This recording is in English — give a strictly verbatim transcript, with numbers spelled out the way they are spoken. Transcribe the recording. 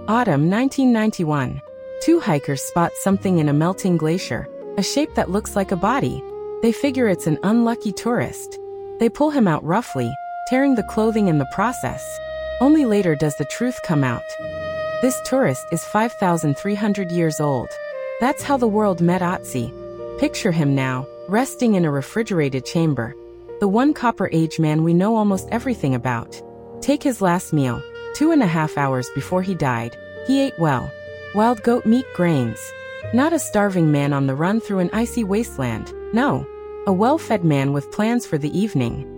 Autumn nineteen ninety-one. Two hikers spot something in a melting glacier, a shape that looks like a body. They figure it's an unlucky tourist. They pull him out roughly, tearing the clothing in the process. Only later does the truth come out. This tourist is five thousand three hundred years old. That's how the world met Otzi. Picture him now, resting in a refrigerated chamber. The one Copper Age man we know almost everything about. Take his last meal, two and a half hours before he died. He ate well. Wild goat meat, grains. Not a starving man on the run through an icy wasteland. No. A well-fed man with plans for the evening.